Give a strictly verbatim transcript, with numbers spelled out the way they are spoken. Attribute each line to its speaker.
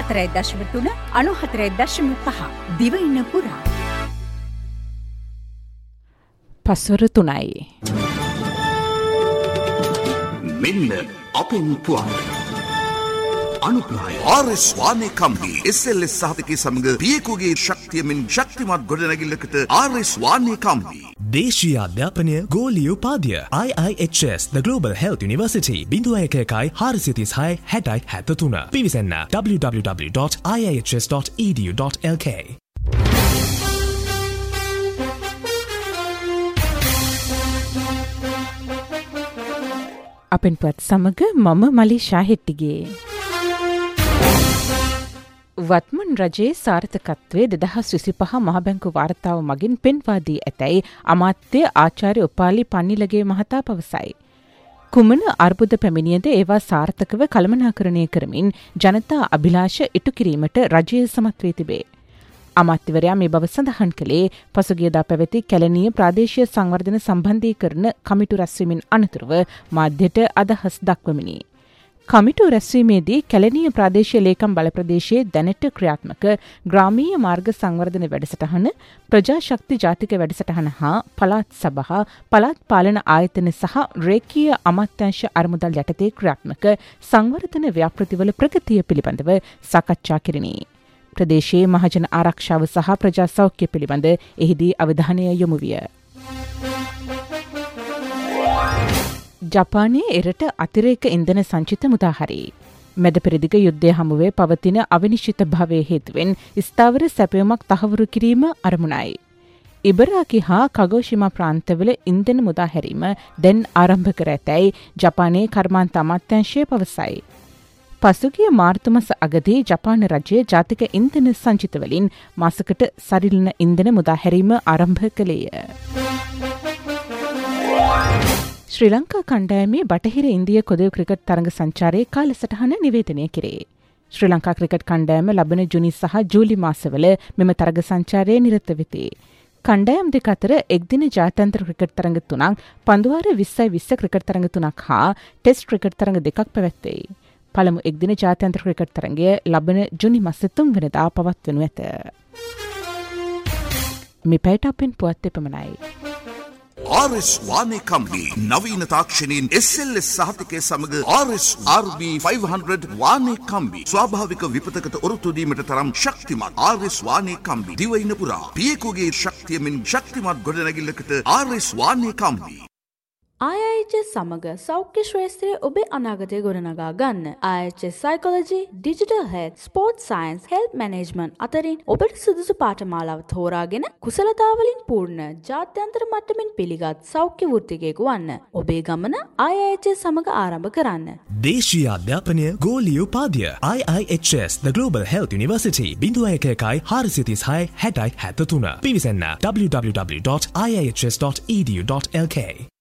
Speaker 1: හතරයි දශම තුන අනූහතරයි දශම පහ දිවයින පුරා
Speaker 2: පස්වර තුනයි.
Speaker 3: මෙන්න අපෙන් පුවත් අනුග්‍රහය R S වානේ කම්බි S L S සහතිකයේ සමග පියෙකුගේ ශක්තියමින් ශක්තිමත් ගොඩනැගිල්ලකට ආර් එස් වානේ කම්බි.
Speaker 4: දේශීය අධ්‍යාපනය ගෝලීය උපාධිය I I H S The Global Health University බිඳුව එක එකයි හාරසිය තිස් හය හැටයි හැත්තතුන පිවිසන්න w w w dot i i h s dot e d u dot l k.
Speaker 2: අපෙන් පුවත් සමග මම මලිෂා හෙට්ටිගේ. වත්මන් රජයේ සාර්ථකත්වයේ දෙදහස් විසිපහ මහබැංකු වාර්තාව මගින් පෙන්වා දී ඇතැයි අමාත්‍ය ආචාර්ය උපාලි පන්නිලගේ මහතා පවසයි. කුමන අර්බුද පැමිණියද ඒවා සාර්ථකව කළමනාකරණය කරමින් ජනතා අභිලාෂ ඉටු කිරීමට රජය සමත් වී තිබේ. අමාත්‍යවරයා මේ බව සඳහන් කළේ පසුගියදා පැවති කැලණිය ප්‍රාදේශීය සංවර්ධන සම්බන්ධීකරණ කමිටු රැස්වීමෙන් අනතුරුව මාධ්‍යට අදහස් දක්වමිනි. කමිටු රැස්වීමේදී කැලණිය ප්‍රාදේශීය ලේකම් බල ප්‍රදේශයේ දැනට ක්‍රියාත්මක ග්‍රාමීය මාර්ග සංවර්ධන වැඩසටහන, ප්‍රජාශක්ති ජාතික වැඩසටහන හා පළාත් සභා, පළාත් පාලන ආයතන සහ රේඛීය අමාත්‍යාංශ අරමුදල් යටතේ ක්‍රියාත්මක සංවර්ධන ව්‍යාපෘතිවල ප්‍රගතිය පිළිබඳව සාකච්ඡා කෙරිණි. ප්‍රදේශයේ මහජන ආරක්ෂාව සහ ප්‍රජා සෞඛ්‍ය පිළිබඳ එහිදී අවධානය යොමු විය. ජපානයේ එරට අතිරේක ඉන්ධන සංචිත මුදාහරි. මැද පෙරදිග යුද්ධය හමුවේ පවතින අවිනිශ්චිත භාවය හේතුවෙන් ස්ථාවර සැපයුමක් තහවුරු කිරීම අරමුණයි. ඉබරාකි හා කගෝෂිමා ප්‍රාන්තවල ඉන්ධන මුදාහැරීම දැන් ආරම්භ කර ඇතැයි ජපානයේ කර්මාන්ත අමාත්‍යාංශය පවසයි. පසුගිය මාර්තු මස අගදී ජපාන රජය ජාතික ඉන්ධන සංචිතවලින් මාසකට සරිලන ඉන්ධන මුදාහැරීම ආරම්භ කළේය. ශ්‍රී ලංකා කණ්ඩායමේ බටහිර ඉන්දිය කොදව ක්‍රිකට් තරඟ සංචාරයේ කාලසටහන නිවේදනය කෙරේ. ශ්‍රී ලංකා ක්‍රිකට් කණ්ඩායම ලබන ජුනි සහ ජූලි මාසවල මෙම තරඟ සංචාරයේ නිරත වෙති. කණ්ඩායම් දෙක අතර එක්දින ජාත්‍යන්තර ක්‍රිකට් තරඟ තුනක්, පන්දුවාර විස්සයි විස්ස ක්‍රිකට් තරඟ තුනක් හා ටෙස්ට් ක්‍රිකට් තරඟ දෙකක් පැවැත්වෙයි. පළමු එක්දින ජාත්‍යන්තර ක්‍රිකට් තරඟය ලබන ජුනි මස තුන් වෙනිදා පවත්වනු ඇත. මේ පැයට අපෙන් පුවත් එපමණයි.
Speaker 3: ආර් එස් වානේ කම්බි නවීන තාක්ෂණයෙන් එස් එල් එස් සහතිකයේ සමග ආර් එස් ආර් බී පන්සිය වානේ කම්බි ස්වාභාවික විපතකට ඔරොත්තු දීමට තරම් ශක්තිමත්. ආර් එස් වානේ කම්බි දිවයින පුරා පියෙකුගේ ශක්තියමින් ශක්තිමත් ගොඩනැගිල්ලකට R S වානේ කම්බි.
Speaker 5: I I H S සමග සෞඛ්‍ය ශ්‍රේෂ්ඨයේ ඔබේ අනාගතය ගොඩනගා ගන්න. I H S Psychology, Digital Health, Sports Science, Health Management අතරින් ඔබට සුදුසු පාඨමාලාව තෝරාගෙන කුසලතාවලින් පූර්ණ ජාත්‍යන්තර මට්ටමින් පිළිගත් සෞඛ්‍ය වෘත්තිකයෙකු වන්න. ඔබේ ගමන I I H S සමග ආරම්භ කරන්න.
Speaker 4: දේශීය අධ්‍යාපනය ගෝලීය උපාධිය I I H S The Global Health University බිඳුව එක එකයි හාරසිය තිස් හය හැටයි හැත්තතුන පිවිසන්න w w w dot i i h s dot e d u dot l k.